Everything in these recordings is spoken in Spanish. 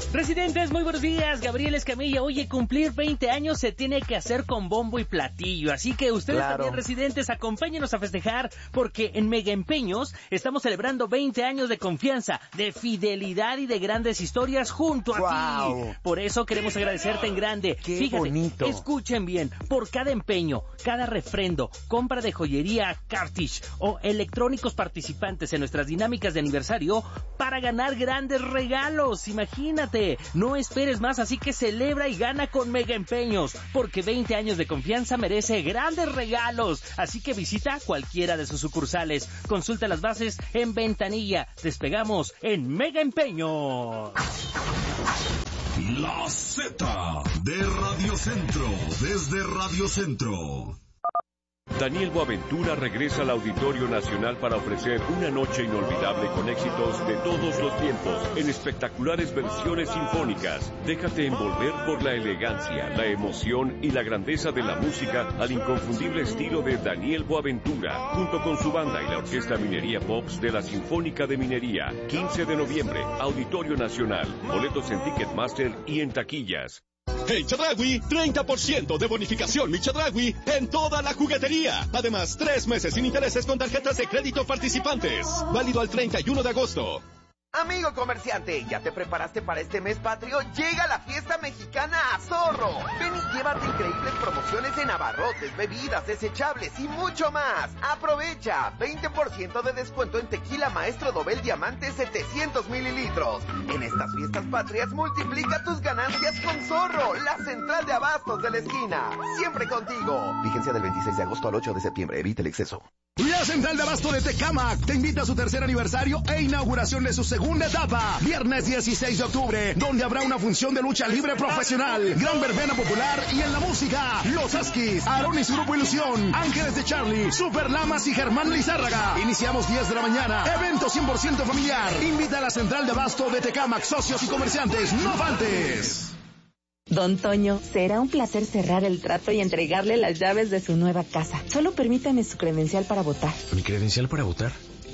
Residentes, muy buenos días. Gabriel Escamilla. Oye, cumplir 20 años se tiene que hacer con bombo y platillo. Así que ustedes también, residentes, acompáñenos a festejar, porque en Mega Empeños estamos celebrando 20 años de confianza, de fidelidad y de grandes historias junto a ti. Por eso queremos agradecerte en grande. Fíjate, bonito. Escuchen bien, por cada empeño, cada refrendo, compra de joyería Cartish o electrónicos participantes en nuestras dinámicas de aniversario para ganar grandes regalos. Imagínate. No esperes más, así que celebra y gana con Mega Empeños, porque 20 años de confianza merece grandes regalos. Así que visita cualquiera de sus sucursales. Consulta las bases en ventanilla. Despegamos en Mega Empeños. La Z de Radio Centro, desde Radio Centro. Daniel Boaventura regresa al Auditorio Nacional para ofrecer una noche inolvidable con éxitos de todos los tiempos en espectaculares versiones sinfónicas. Déjate envolver por la elegancia, la emoción y la grandeza de la música al inconfundible estilo de Daniel Boaventura, junto con su banda y la Orquesta Minería Pops de la Sinfónica de Minería. 15 de noviembre, Auditorio Nacional. Boletos en Ticketmaster y en taquillas. En Chedraui, 30% de bonificación Mi Chedraui en toda la juguetería. Además, 3 meses sin intereses con tarjetas de crédito participantes. Válido al 31 de agosto. Amigo comerciante, ¿ya te preparaste para este mes patrio? Llega la fiesta mexicana a Zorro. Ven y llévate increíbles promociones en abarrotes, bebidas, desechables y mucho más. Aprovecha, 20% de descuento en tequila Maestro Dobel Diamante 700 mililitros. En estas fiestas patrias multiplica tus ganancias con Zorro, la central de abastos de la esquina. Siempre contigo. Vigencia del 26 de agosto al 8 de septiembre. Evita el exceso. La Central de Abasto de Tecámac te invita a su tercer aniversario e inauguración de su segunda etapa, viernes 16 de octubre, donde habrá una función de lucha libre profesional, gran verbena popular y en la música, Los Askis, Aarón y su grupo Ilusión, Ángeles de Charlie, Super Lamas y Germán Lizárraga. Iniciamos 10 de la mañana, evento 100% familiar. Invita a la Central de Abasto de Tecámac, socios y comerciantes, no faltes. Don Toño, será un placer cerrar el trato y entregarle las llaves de su nueva casa. Solo permítame su credencial para votar. ¿Mi credencial para votar?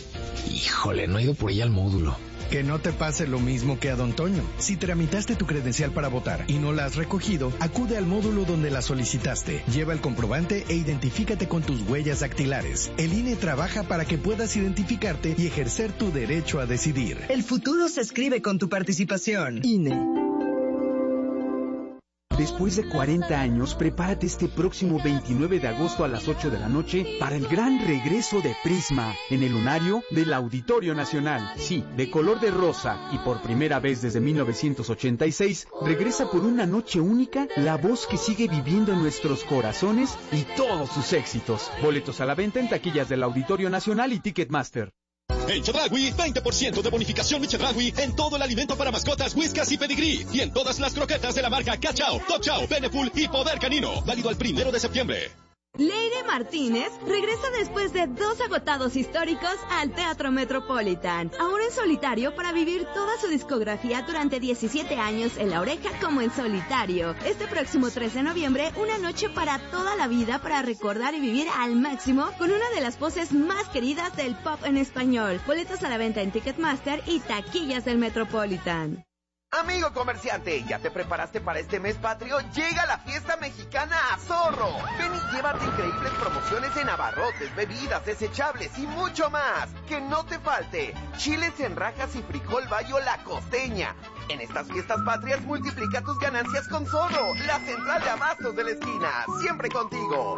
Híjole, no he ido por ella al módulo. Que no te pase lo mismo que a Don Toño. Si tramitaste tu credencial para votar y no la has recogido, acude al módulo donde la solicitaste. Lleva el comprobante e identifícate con tus huellas dactilares. El INE trabaja para que puedas identificarte y ejercer tu derecho a decidir. El futuro se escribe con tu participación. INE. Después de 40 años, prepárate este próximo 29 de agosto a las 8 de la noche para el gran regreso de Prisma en el lunario del Auditorio Nacional. Sí, de color de rosa y por primera vez desde 1986, regresa por una noche única la voz que sigue viviendo en nuestros corazones y todos sus éxitos. Boletos a la venta en taquillas del Auditorio Nacional y Ticketmaster. En Chedraui, 20% de bonificación Mi Chedraui en todo el alimento para mascotas, Whiskas y Pedigrí. Y en todas las croquetas de la marca Cachao, Top Chow, Beneful y Poder Canino. Válido al 1 de septiembre. Leire Martínez regresa después de 2 agotados históricos al Teatro Metropolitan, ahora en solitario para vivir toda su discografía durante 17 años en La Oreja como en solitario. Este próximo 3 de noviembre, una noche para toda la vida para recordar y vivir al máximo con una de las voces más queridas del pop en español. Boletos a la venta en Ticketmaster y taquillas del Metropolitan. Amigo comerciante, ¿ya te preparaste para este mes patrio? Llega la fiesta mexicana a Zorro. Ven y llévate increíbles promociones en abarrotes, bebidas, desechables y mucho más. Que no te falte chiles en rajas y frijol bayo La Costeña. En estas fiestas patrias multiplica tus ganancias con Zorro, la central de abastos de la esquina. Siempre contigo.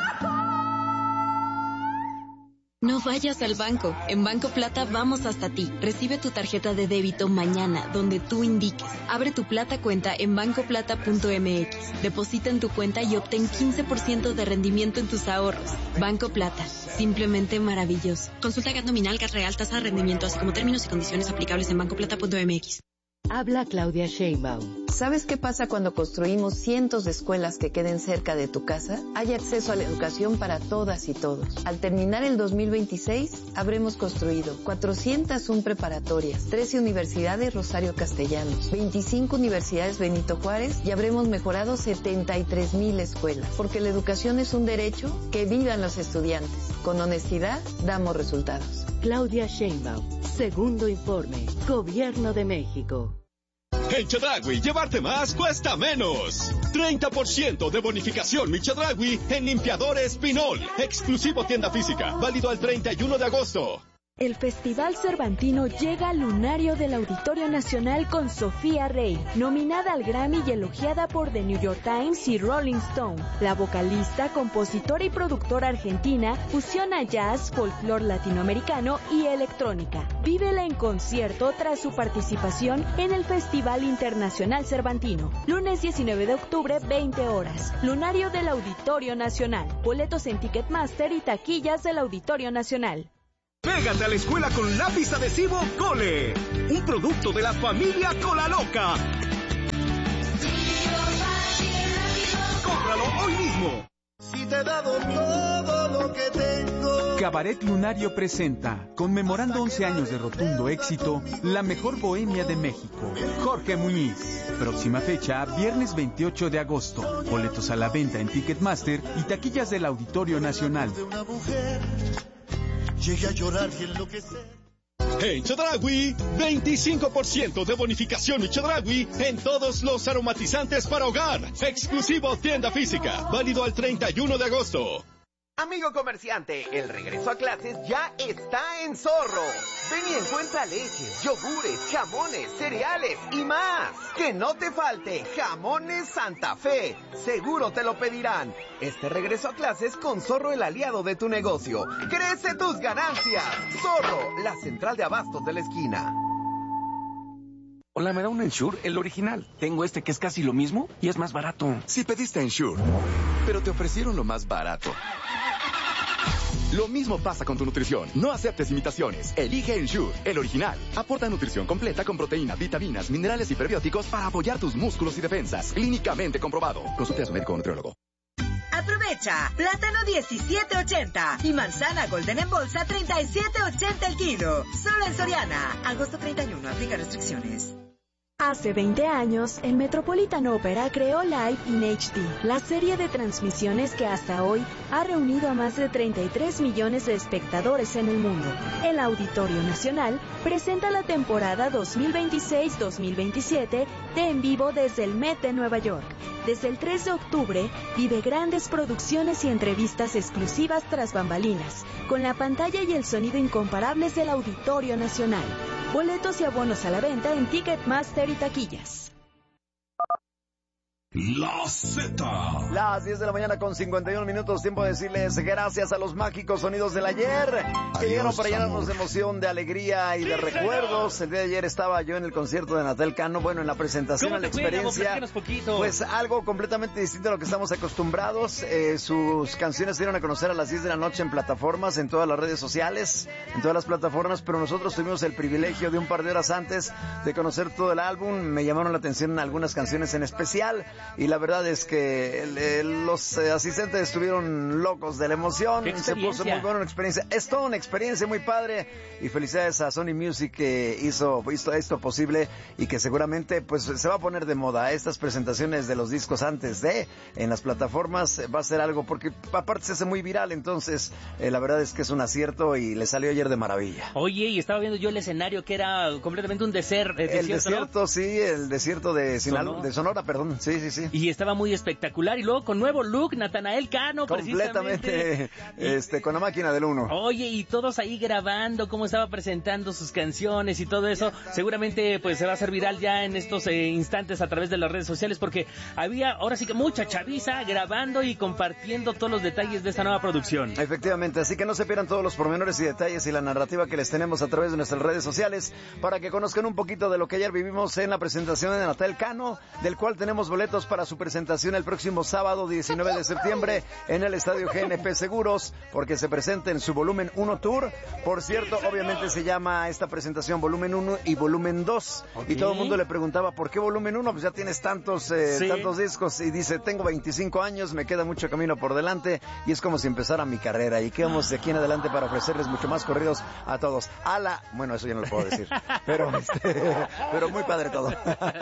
No vayas al banco. En Banco Plata vamos hasta ti. Recibe tu tarjeta de débito mañana, donde tú indiques. Abre tu Plata cuenta en bancoplata.mx. Deposita en tu cuenta y obtén 15% de rendimiento en tus ahorros. Banco Plata. Simplemente maravilloso. Consulta GAT nominal, GAT real, tasa de rendimiento, así como términos y condiciones aplicables en bancoplata.mx. Habla Claudia Sheinbaum. ¿Sabes qué pasa cuando construimos cientos de escuelas que queden cerca de tu casa? Hay acceso a la educación para todas y todos. Al terminar el 2026, habremos construido 401 preparatorias, 13 universidades Rosario Castellanos, 25 universidades Benito Juárez y habremos mejorado 73,000 escuelas. Porque la educación es un derecho, que vivan los estudiantes. Con honestidad, damos resultados. Claudia Sheinbaum. Segundo informe. Gobierno de México. En Chedraui, llevarte más cuesta menos. 30% de bonificación mi Chedraui en limpiadores Pinol. Exclusivo tienda física, válido al 31 de agosto. El Festival Cervantino llega al lunario del Auditorio Nacional con Sofía Rey, nominada al Grammy y elogiada por The New York Times y Rolling Stone. La vocalista, compositora y productora argentina fusiona jazz, folclore latinoamericano y electrónica. Vívela en concierto tras su participación en el Festival Internacional Cervantino. Lunes 19 de octubre, 20 horas. Lunario del Auditorio Nacional. Boletos en Ticketmaster y taquillas del Auditorio Nacional. Pégate a la escuela con lápiz adhesivo Cole, un producto de la familia Cola Loca. ¡Cómpralo hoy mismo! Si te he dado todo lo que tengo. Cabaret Lunario presenta, conmemorando 11 años de rotundo éxito, la mejor bohemia de México, Jorge Muñiz. Próxima fecha, viernes 28 de agosto. Boletos a la venta en Ticketmaster y taquillas del Auditorio Nacional. Llegué a llorar y enloquecer. En Chedraui, 25% de bonificación y Chedraui en todos los aromatizantes para hogar. Exclusivo tienda física, válido al 31 de agosto. Amigo comerciante, el regreso a clases ya está en Zorro. Ven y encuentra leches, yogures, jamones, cereales y más. Que no te falte Jamones Santa Fe. Seguro te lo pedirán. Este regreso a clases con Zorro, el aliado de tu negocio. ¡Crece tus ganancias! Zorro, la central de abastos de la esquina. Hola, ¿me da un Ensure? El original. Tengo este que es casi lo mismo y es más barato. Sí pediste Ensure, pero te ofrecieron lo más barato. Lo mismo pasa con tu nutrición. No aceptes imitaciones. Elige Ensure, el original. Aporta nutrición completa con proteínas, vitaminas, minerales y prebióticos para apoyar tus músculos y defensas. Clínicamente comprobado. Consulte a su médico o nutriólogo. Aprovecha, plátano 17.80 y manzana golden en bolsa 37.80 el kilo. Solo en Soriana. Agosto 31, aplica restricciones. Hace 20 años, el Metropolitan Opera creó Live in HD, la serie de transmisiones que hasta hoy ha reunido a más de 33 millones de espectadores en el mundo. El Auditorio Nacional presenta la temporada 2026-2027 de En Vivo desde el Met de Nueva York. Desde el 3 de octubre, vive grandes producciones y entrevistas exclusivas tras bambalinas, con la pantalla y el sonido incomparables del Auditorio Nacional. Boletos y abonos a la venta en Ticketmaster y taquillas. La Z. Las 10 de la mañana con 51 minutos. Tiempo de decirles gracias a los mágicos sonidos del ayer, que llegaron para llenarnos de emoción, de alegría y de recuerdos. El día de ayer estaba yo en el concierto de Natal Cano. Bueno, en la presentación, en la experiencia, pues algo completamente distinto a lo que estamos acostumbrados. Sus canciones se dieron a conocer a las 10 de la noche en plataformas, en todas las redes sociales, en todas las plataformas, pero nosotros tuvimos el privilegio de un par de horas antes de conocer todo el álbum. Me llamaron la atención algunas canciones en especial. Y la verdad es que los asistentes estuvieron locos de la emoción. Se puso muy buena una experiencia. Es toda una experiencia muy padre. Y felicidades a Sony Music que hizo esto posible y que seguramente pues se va a poner de moda. Estas presentaciones de los discos antes de en las plataformas va a ser algo porque aparte se hace muy viral. Entonces la verdad es que es un acierto y le salió ayer de maravilla. Oye, y estaba viendo yo el escenario que era completamente un desierto. El desierto, ¿no? Sí, el desierto de Sonora, perdón. Sí. Y estaba muy espectacular. Y luego con nuevo look, Natanael Cano, completamente, con la máquina del uno. Oye, y todos ahí grabando cómo estaba presentando sus canciones y todo eso. Seguramente pues se va a hacer viral ya en estos instantes a través de las redes sociales, porque había ahora sí que mucha chaviza grabando y compartiendo todos los detalles de esta nueva producción. Efectivamente, así que no se pierdan todos los pormenores y detalles y la narrativa que les tenemos a través de nuestras redes sociales para que conozcan un poquito de lo que ayer vivimos en la presentación de Natanael Cano, del cual tenemos boletos para su presentación el próximo sábado 19 de septiembre en el Estadio GNP Seguros, porque se presenta en su Volumen 1 Tour. Por cierto, obviamente se llama esta presentación Volumen 1 y Volumen 2. Okay. Y todo el mundo le preguntaba, ¿por qué Volumen 1? Pues ya tienes tantos discos. Y dice, tengo 25 años, me queda mucho camino por delante y es como si empezara mi carrera. Y quedamos de aquí en adelante para ofrecerles mucho más corridos a todos. Bueno, eso ya no lo puedo decir. Pero muy padre todo.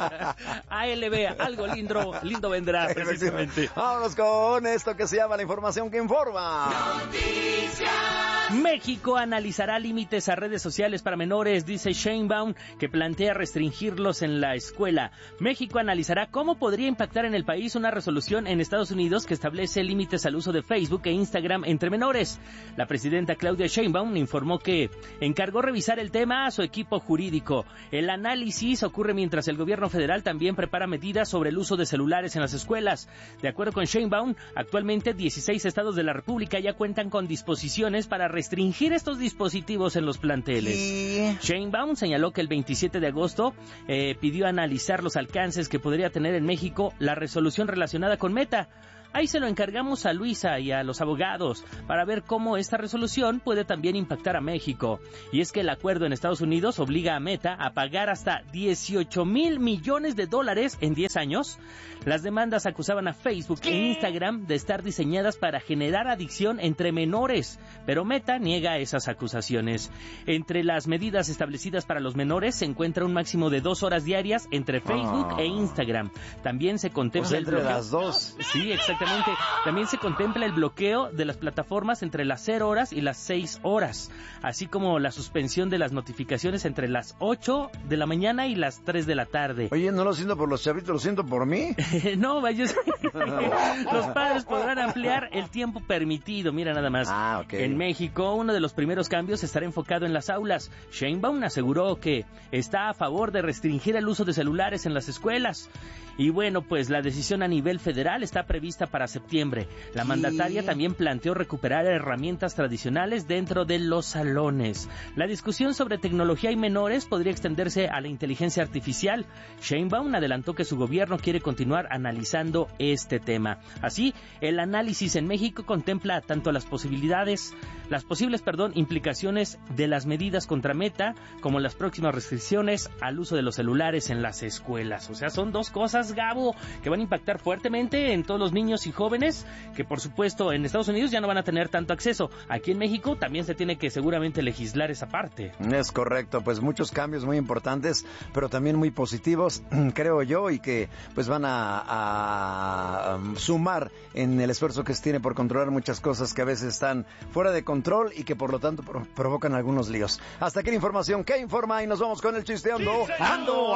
ALB, algo lindo vendrá, precisamente. Vámonos con esto que se llama la información que informa. Noticias. México analizará límites a redes sociales para menores, dice Sheinbaum, que plantea restringirlos en la escuela. México analizará cómo podría impactar en el país una resolución en Estados Unidos que establece límites al uso de Facebook e Instagram entre menores. La presidenta Claudia Sheinbaum informó que encargó revisar el tema a su equipo jurídico. El análisis ocurre mientras el gobierno federal también prepara medidas sobre el uso de celulares en las escuelas. De acuerdo con Sheinbaum, actualmente 16 estados de la República ya cuentan con disposiciones para restringir estos dispositivos en los planteles. Sheinbaum señaló que el 27 de agosto pidió analizar los alcances que podría tener en México la resolución relacionada con Meta. Ahí se lo encargamos a Luisa y a los abogados para ver cómo esta resolución puede también impactar a México. Y es que el acuerdo en Estados Unidos obliga a Meta a pagar hasta $18,000 millones en 10 años. Las demandas acusaban a Facebook e Instagram de estar diseñadas para generar adicción entre menores, pero Meta niega esas acusaciones. Entre las medidas establecidas para los menores se encuentra un máximo de 2 horas diarias entre Facebook e Instagram. También se contempla entre las dos. Sí, exactamente. También se contempla el bloqueo de las plataformas entre las 0 horas y las 6 horas, así como la suspensión de las notificaciones entre las 8 de la mañana y las 3 de la tarde. Oye, no lo siento por los chavitos, lo siento por mí. No, vaya. Los padres podrán ampliar el tiempo permitido. Mira nada más. Okay. En México, uno de los primeros cambios estará enfocado en las aulas. Sheinbaum aseguró que está a favor de restringir el uso de celulares en las escuelas. Y bueno, pues la decisión a nivel federal está prevista para septiembre. La mandataria también planteó recuperar herramientas tradicionales dentro de los salones. La discusión sobre tecnología y menores podría extenderse a la inteligencia artificial. Sheinbaum adelantó que su gobierno quiere continuar analizando este tema. Así, el análisis en México contempla tanto las posibles implicaciones de las medidas contra Meta como las próximas restricciones al uso de los celulares en las escuelas. O sea, son dos cosas, Gabo, que van a impactar fuertemente en todos los niños y jóvenes que, por supuesto, en Estados Unidos ya no van a tener tanto acceso. Aquí en México también se tiene que seguramente legislar esa parte. Es correcto, pues muchos cambios muy importantes, pero también muy positivos, creo yo, y que pues van a sumar en el esfuerzo que se tiene por controlar muchas cosas que a veces están fuera de control y que por lo tanto provocan algunos líos. Hasta aquí la información que informa y nos vamos con el chisteando. ¡Ando!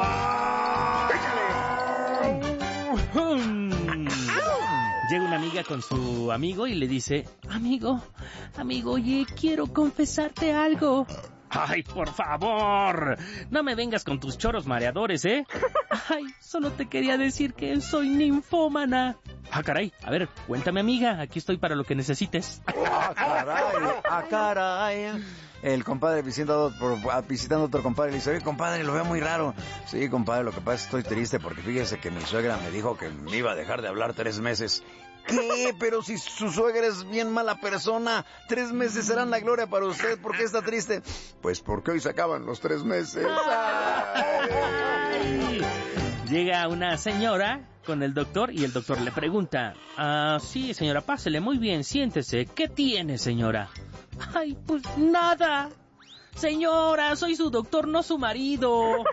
Llega una amiga con su amigo y le dice: Amigo, oye, quiero confesarte algo. Ay, por favor, no me vengas con tus choros mareadores, ¿eh? Ay, solo te quería decir que soy ninfómana. Ah, caray, a ver, cuéntame, amiga, aquí estoy para lo que necesites. Caray. El compadre visitando otro compadre le dice: oye, compadre, lo veo muy raro. Sí, compadre, lo que pasa es que estoy triste porque fíjese que mi suegra me dijo que me iba a dejar de hablar 3 meses. ¿Qué? Pero si su suegra es bien mala persona, 3 meses serán la gloria para usted. ¿Por qué está triste? Pues porque hoy se acaban los 3 meses. Ay. Llega una señora con el doctor y el doctor le pregunta: sí, señora, pásele, muy bien, siéntese. ¿Qué tiene, señora? Ay, pues nada. Señora, soy su doctor, no su marido.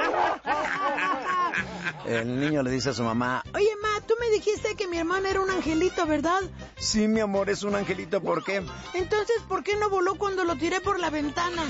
El niño le dice a su mamá: oye, ma, tú me dijiste que mi hermana era un angelito, ¿verdad? Sí, mi amor, es un angelito, ¿por qué? Entonces, ¿por qué no voló cuando lo tiré por la ventana?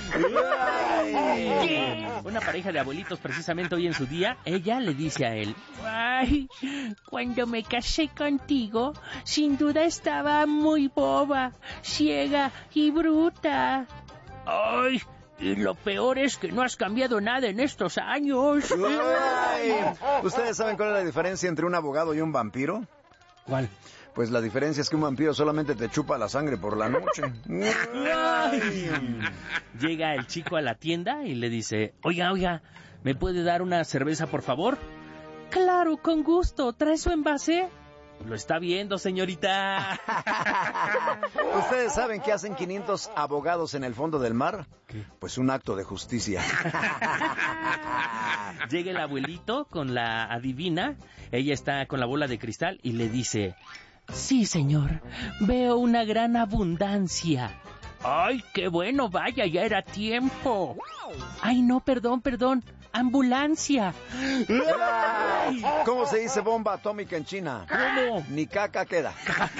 Ay. Una pareja de abuelitos, precisamente hoy en su día, ella le dice a él: ay, cuando me casé contigo, sin duda estaba muy boba, ciega y bruta. Ay, y lo peor es que no has cambiado nada en estos años. Ay. ¿Ustedes saben cuál es la diferencia entre un abogado y un vampiro? ¿Cuál? Pues la diferencia es que un vampiro solamente te chupa la sangre por la noche. Ay. Llega el chico a la tienda y le dice: oiga, ¿me puede dar una cerveza, por favor? Claro, con gusto. ¿Trae su envase? Lo está viendo, señorita. ¿Ustedes saben qué hacen 500 abogados en el fondo del mar? ¿Qué? Pues un acto de justicia. Llega el abuelito con la adivina. Ella está con la bola de cristal y le dice: sí, señor, veo una gran abundancia. Ay, qué bueno, vaya, ya era tiempo. Ay, no, perdón. Ambulancia. Ay, ¿cómo se dice bomba atómica en China? ¿Cómo? Ni caca queda.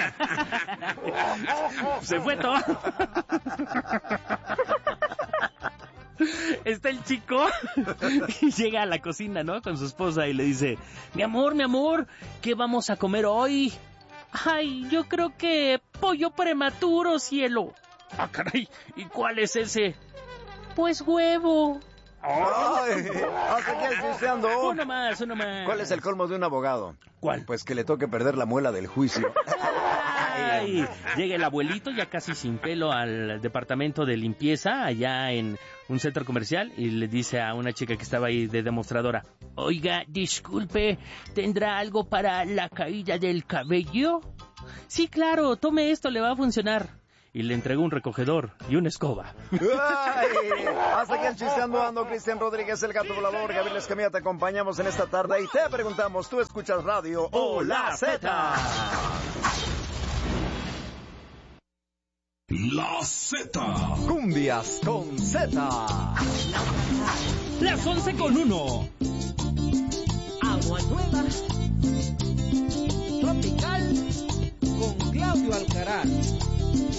Se fue todo. Está el chico y llega a la cocina, ¿no? Con su esposa y le dice, mi amor, ¿qué vamos a comer hoy? Ay, yo creo que pollo prematuro, cielo. Ah, caray, ¿y cuál es ese? Pues huevo. Ay, ¿hasta qué chisteando? Uno más. ¿Cuál es el colmo de un abogado? ¿Cuál? Pues que le toque perder la muela del juicio. Ay, llega el abuelito ya casi sin pelo al departamento de limpieza allá en un centro comercial y le dice a una chica que estaba ahí de demostradora, oiga, disculpe, ¿tendrá algo para la caída del cabello? Sí, claro, tome esto, le va a funcionar. Y le entregó un recogedor y una escoba. Ay, hasta aquí el chisteando ando, Cristian Rodríguez, el gato volador, Gabriel Escamilla, te acompañamos en esta tarde y te preguntamos, ¿tú escuchas radio o la Z? La Z. Cumbias con Z. Las 11:01.